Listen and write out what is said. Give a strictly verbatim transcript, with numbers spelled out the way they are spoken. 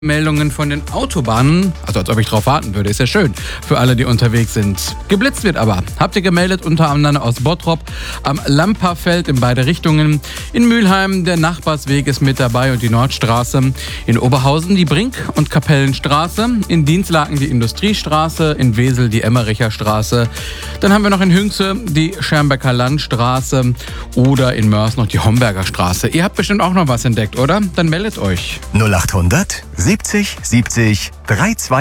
Meldungen von den Autobahnen, also als ob ich drauf warten würde, ist ja schön für alle, die unterwegs sind. Geblitzt wird aber, habt ihr gemeldet, unter anderem aus Bottrop, am Lamperfeld in beide Richtungen. In Mülheim der Nachbarsweg ist mit dabei und die Nordstraße. In Oberhausen die Brink- und Kapellenstraße. In Dinslaken die Industriestraße. In Wesel die Emmericher Straße. Dann haben wir noch in Hünxe die Schermbecker Landstraße oder in Mörs noch die Homberger Straße. Ihr habt bestimmt auch noch was entdeckt, oder? Dann meldet euch. null acht hundert siebzig siebzig drei zwei